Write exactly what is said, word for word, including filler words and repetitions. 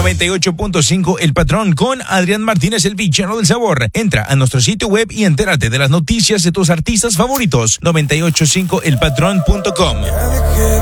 noventa y ocho punto cinco El Patrón con Adrián Martínez, el villano del sabor. Entra a nuestro sitio web y entérate de las noticias de tus artistas favoritos. noventa y ocho punto cinco el patrón punto com.